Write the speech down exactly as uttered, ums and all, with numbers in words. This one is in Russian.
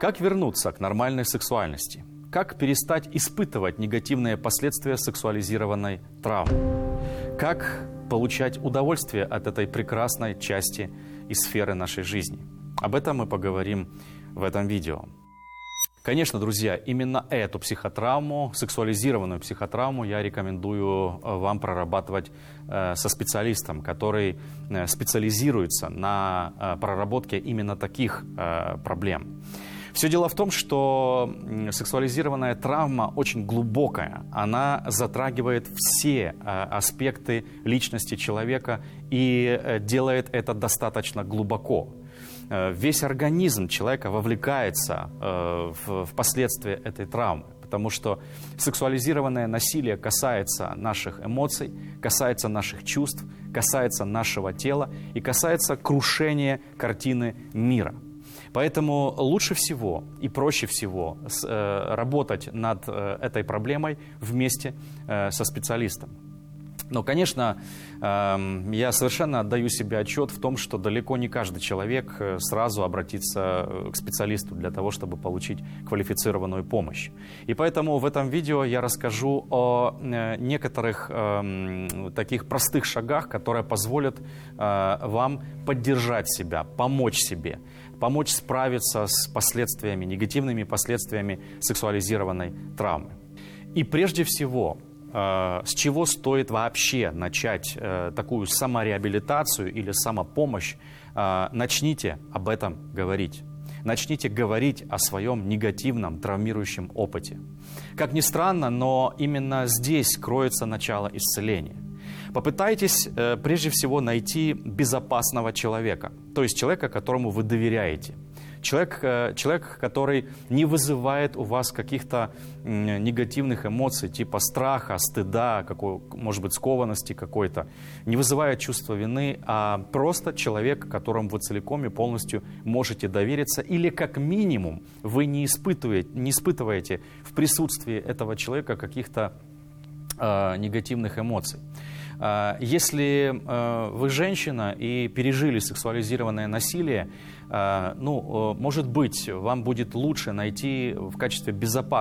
Как вернуться к нормальной сексуальности? Как перестать испытывать негативные последствия сексуализированной травмы? Как получать удовольствие от этой прекрасной части и сферы нашей жизни? Об этом мы поговорим в этом видео. Конечно, друзья, именно эту психотравму, сексуализированную психотравму я рекомендую вам прорабатывать э, со специалистом, который э, специализируется на э, проработке именно таких э, проблем. Все дело в том, что сексуализированная травма очень глубокая. Она затрагивает все э, аспекты личности человека и э, делает это достаточно глубоко. Весь организм человека вовлекается э, в, в последствия этой травмы, потому что сексуализированное насилие касается наших эмоций, касается наших чувств, касается нашего тела и касается крушения картины мира. Поэтому лучше всего и проще всего с, э, работать над э, этой проблемой вместе э, со специалистом. Но, конечно, я совершенно отдаю себе отчет в том, что далеко не каждый человек сразу обратится к специалисту для того, чтобы получить квалифицированную помощь. И поэтому в этом видео я расскажу о некоторых таких простых шагах, которые позволят вам поддержать себя, помочь себе, помочь справиться с последствиями, негативными последствиями сексуализированной травмы. И прежде всего, с чего стоит вообще начать э, такую самореабилитацию или самопомощь, э, начните об этом говорить. Начните говорить о своем негативном, травмирующем опыте. Как ни странно, но именно здесь кроется начало исцеления. Попытайтесь э, прежде всего найти безопасного человека, то есть человека, которому вы доверяете. Человек, человек, который не вызывает у вас каких-то негативных эмоций, типа страха, стыда, какой, может быть, скованности какой-то, не вызывает чувства вины, а просто человек, которому вы целиком и полностью можете довериться, или как минимум вы не испытываете, не испытываете в присутствии этого человека каких-то э, негативных эмоций. Если э, вы женщина и пережили сексуализированное насилие, э, ну, э, может быть, вам будет лучше найти в качестве безопасности